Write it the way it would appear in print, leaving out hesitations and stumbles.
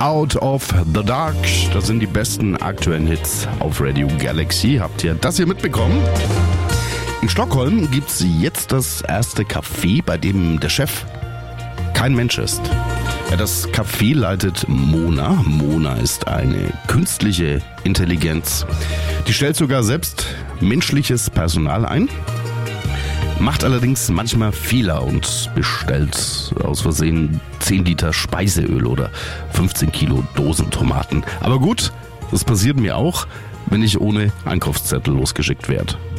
Out of the Dark. Das sind die besten aktuellen Hits auf Radio Galaxy. Habt ihr das hier mitbekommen? In Stockholm gibt es jetzt das erste Café, bei dem der Chef kein Mensch ist. Ja, das Café leitet Mona. Mona ist eine künstliche Intelligenz. Die stellt sogar selbst menschliches Personal ein. Macht allerdings manchmal Fehler und bestellt aus Versehen 10 Liter Speiseöl oder 15 Kilo Dosentomaten. Aber gut, das passiert mir auch, wenn ich ohne Einkaufszettel losgeschickt werde.